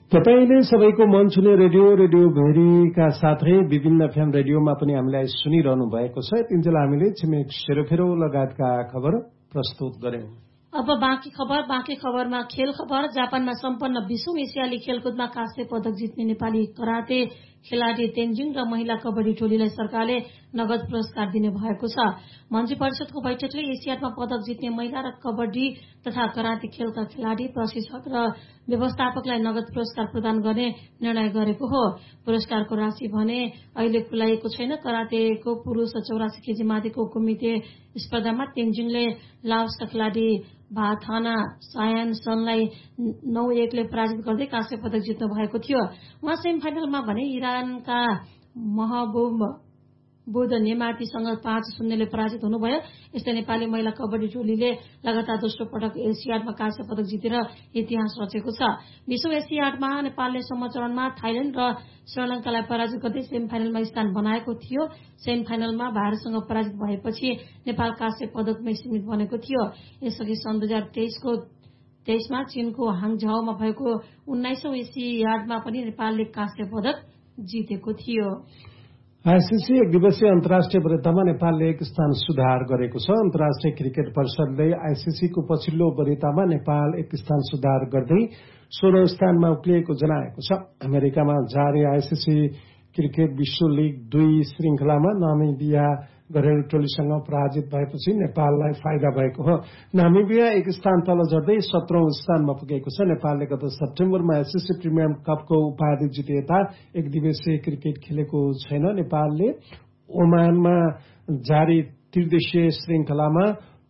तपाईले सबैको मन छुने रेडियो भेरीका साथै विभिन्न एफएम रेडियोमा पनि हामीलाई सुनिरहनु भएको छ। तिनजेल हामीले छिमेक सेरोफेरो लगायतका खबर प्रस्तुत गर्यौं। अब बाँकी खबरमा खेल खबर। जापानमा सम्पन्न 20औं एसियाली खेलकुदमा काँस्य पदक जित्ने नेपाली कराते खेलाडी तेन्जिङ र महिला कबड्डी टोलीलाई सरकारले नगद पुरस्कार दिने भएको छ। मन्त्री परिषदको बैठकले एसियाडमा पदक जित्ने महिला र कबड्डी तथा कराते खेलका खेलाडी, प्रशिक्षक र व्यवस्थापकलाई नगद पुरस्कार प्रदान गर्ने निर्णय गरेको हो। पुरस्कारको राशि भने अहिले खुलाइएको छैन। करातेको पुरूष 84 केजी माथिको कुमिते स्पर्धामा तेन्जिङले लाओसका खेलाडी भाथाना सायानसनलाई 9-1 ले पराजित गर्दै काँस्य पदक जित्नु भएको थियो। उहाँ सेमिफाइनलमा भने इरानका महबुब बुध नेमातीसँग 5-0 ले पराजित हुनुभयो। यस्तै नेपाली महिला कबड्डी टोलीले लगातार दोस्रो पटक एसियाडमा काँस्य पदक जितेर इतिहास रचेको छ। 20औं एसियाडमा नेपालले सम्म चरणमा थाइल्याण्ड र श्रीलंकालाई पराजित गर्दै सेमिफाइनलमा स्थान बनाएको थियो। सेमिफाइनलमा भारतसँग पराजित भएपछि नेपाल काँस्य पदकमै सीमित बनेको थियो। यसअघि सन् 2023 मा चीनको हाङझाओमा भएको 19औं एसियाडमा पनि नेपालले काँस्य पदक जितेको थियो। आईसीसी एक दिवसीय अन्तर्राष्ट्रिय वरियतामा नेपालले एक स्थान सुधार गरेको छ। अन्तर्राष्ट्रिय क्रिकेट परिषदले आईसीसीको पछिल्लो वरियतामा नेपाल एक स्थान सुधार गर्दै 16औं स्थानमा उक्लिएको जनाएको छ। अमेरिकामा जारी आईसीसी क्रिकेट विश्व लीग 2 श्रृंखलामा नामिबिया घरेलु टोलीसँग पराजित भएपछि नेपाललाई फाइदा भएको हो। नामिबिया एक स्थान तल झर्दै 17औं स्थानमा पुगेको छ। नेपालले गत सेप्टेम्बरमा आईसीसी प्रिमियर कपको उपाधि जिते यता एक दिवसीय क्रिकेट खेलेको छैन। नेपालले ओमानमा जारी त्रिदेशीय श्रृंखलामा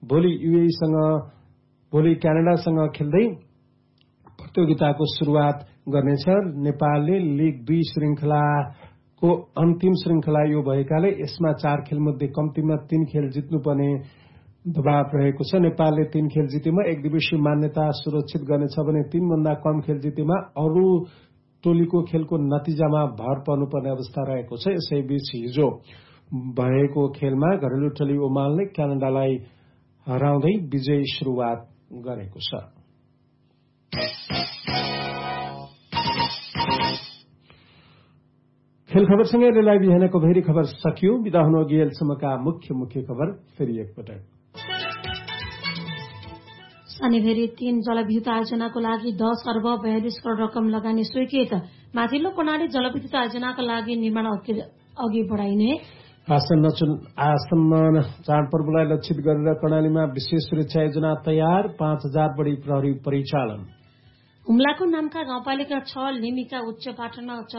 भोलि क्यानाडासँग खेल्दै प्रतियोगिताको शुरूआत गर्नेछ। नेपालले लीग 2 श्रृंखलाको अन्तिम श्रृंखला यो भएकाले यसमा 4 खेलमध्ये कम्तीमा 3 खेल जित्नुपर्ने दबाव रहेको छ। नेपालले 3 खेल जितेमा एक दिवसीय मान्यता सुरक्षित गर्नेछ भने 3 भन्दा कम खेल जितेमा अरू टोलीको खेलको नतिजामा भर पर्नुपर्ने अवस्था रहेको छ। यसैबीच हिजो भएको खेलमा घरेलु टोली ओमानले क्यानाडालाई हराउँदै विजयी शुरूआत गरेको छ। खेल खबरसँगै रेलाइ बिहानको भेरी खबर सकियो। बिदा हुनु अघि अहिलेसम्मका मुख्य खबर फेरि एकपटक। शनिभेरी 3 जलविद्युत आयोजनाको लागि 10 अर्ब 42 करोड़ रकम लगानी स्वीकृत। माथिल्लो कर्णाली जलविद्युत आयोजनाका लागि निर्माण अघि बढाइने। आसन्न चाडपर्वलाई लक्षित गरेर कर्णालीमा विशेष सुरक्षा योजना तयार। 5000 बढी प्रहरी परिचालन। हुम्लाको नामका गाउँपालिका 6 लिमिका उच्च पाटनमा